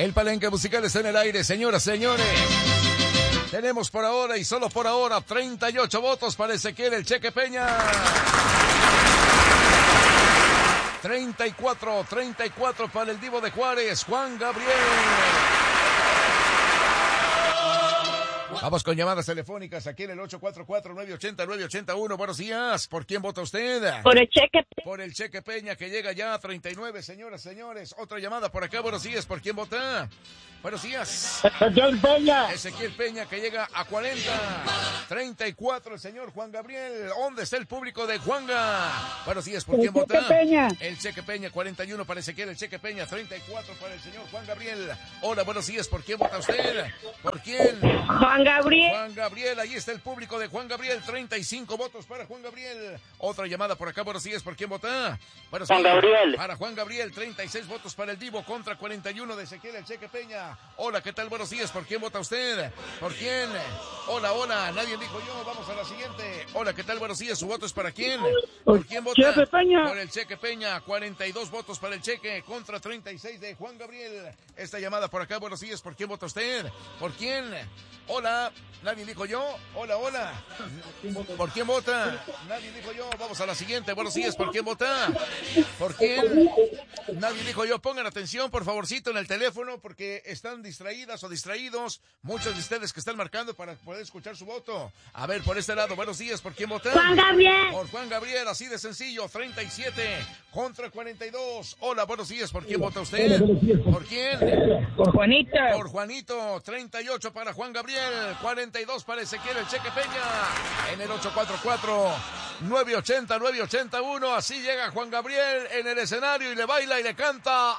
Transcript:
El palenque musical está en el aire, señoras, señores. Tenemos por ahora y solo por ahora 38 votos para Ezequiel El Cheque Peña. 34 para el Divo de Juárez, Juan Gabriel. Vamos con llamadas telefónicas aquí en el 844-980-981. Buenos días. ¿Por quién vota usted? Por el Cheque. Por el Cheque Peña, que llega ya a 39, señoras, señores. Otra llamada por acá. Buenos días. ¿Por quién vota? Buenos días. Ezequiel Peña. Ezequiel Peña, que llega a 40. 34, el señor Juan Gabriel. ¿Dónde está el público de Juanga? Buenos días. ¿Por quién vota? Peña. El Cheque Peña, 41 para Ezequiel El Cheque Peña, 34 para el señor Juan Gabriel. Hola, buenos días. ¿Por quién vota usted? ¿Por quién? Juan Gabriel. Juan Gabriel, ahí está el público de Juan Gabriel, 35 votos para Juan Gabriel. Otra llamada por acá, buenos días, ¿por quién vota? Buenos días. Juan Gabriel. Para Juan Gabriel, 36 votos para el Divo contra 41 de Ezequiel El Cheque Peña. Hola, ¿qué tal? Buenos días, ¿por quién vota usted? ¿Por quién? Hola, nadie dijo yo, vamos a la siguiente. Hola, ¿qué tal? Buenos días, ¿su voto es para quién? ¿Por quién vota? Cheque Peña. Por el Cheque Peña, 42 votos para el Cheque contra 36 de Juan Gabriel. Esta llamada por acá, buenos días, ¿por quién vota usted? ¿Por quién? Hola, nadie dijo yo. Hola. ¿Por quién vota? Nadie dijo yo. Vamos a la siguiente. Buenos días, ¿por quién vota? ¿Por quién? Nadie dijo yo. Pongan atención, por favorcito, en el teléfono, porque están distraídas o distraídos muchos de ustedes que están marcando para poder escuchar su voto. A ver, por este lado, buenos días, ¿por quién vota? Juan Gabriel. Por Juan Gabriel, así de sencillo, 37 contra 42. Hola, buenos días, ¿por quién vota usted? ¿Por quién? Por Juanito. Por Juanito, 38 para Juan Gabriel, 42 para Ezequiel El Cheque Peña. En el 844-980-981, así llega Juan Gabriel en el escenario y le baila y le canta